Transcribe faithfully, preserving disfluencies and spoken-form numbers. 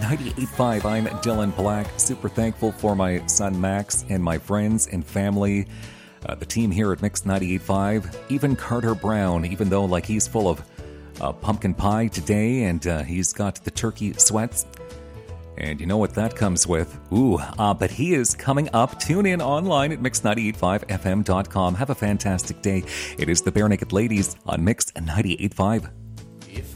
ninety-eight point five. I'm Dylan Black. Super thankful for my son Max and my friends and family. Uh, the team here at Mix ninety-eight point five. Even Carter Brown, even though like he's full of uh, pumpkin pie today and uh, he's got the turkey sweats. And you know what that comes with? Ooh, uh, but he is coming up. Tune in online at mix nine eight five f m dot com. Have a fantastic day. It is the Bare Naked Ladies on Mix ninety-eight point five.